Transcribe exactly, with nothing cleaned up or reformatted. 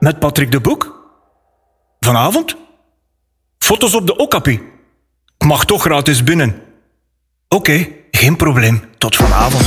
Met Patrick de Boek? Vanavond? Foto's op de Okapi. Mag toch gratis binnen. Oké, geen probleem. Tot vanavond.